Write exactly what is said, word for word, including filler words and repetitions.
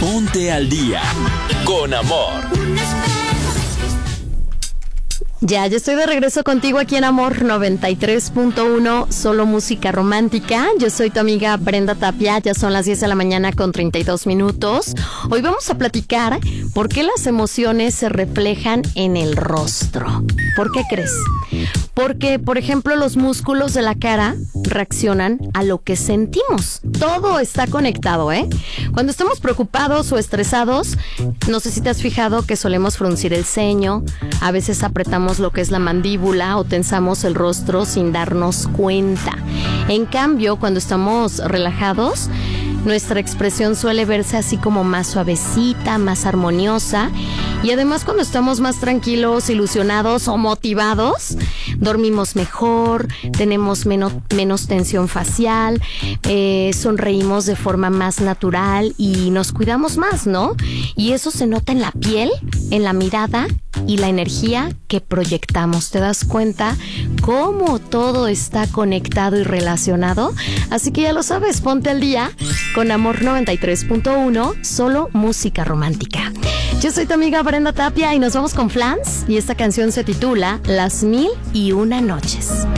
Ponte al día con Amor. Ya, ya estoy de regreso contigo aquí en Amor noventa y tres punto uno, solo música romántica. Yo soy tu amiga Brenda Tapia, ya son las diez de la mañana con treinta y dos minutos. Hoy vamos a platicar por qué las emociones se reflejan en el rostro. ¿Por qué crees? Porque, por ejemplo, los músculos de la cara reaccionan a lo que sentimos. Todo está conectado, ¿eh? Cuando estamos preocupados o estresados, no sé si te has fijado que solemos fruncir el ceño, a veces apretamos lo que es la mandíbula o tensamos el rostro sin darnos cuenta. En cambio, cuando estamos relajados, nuestra expresión suele verse así como más suavecita, más armoniosa. Y además, cuando estamos más tranquilos, ilusionados o motivados, dormimos mejor, tenemos menos, menos tensión facial, eh, sonreímos de forma más natural y nos cuidamos más, ¿no? Y eso se nota en la piel, en la mirada y la energía que proyectamos. ¿Te das cuenta cómo todo está conectado y relacionado? Así que ya lo sabes, ponte al día con Amor noventa y tres punto uno, solo música romántica. Yo soy tu amiga Brenda Tapia y nos vamos con Flans y esta canción se titula Las Mil y Una Noches.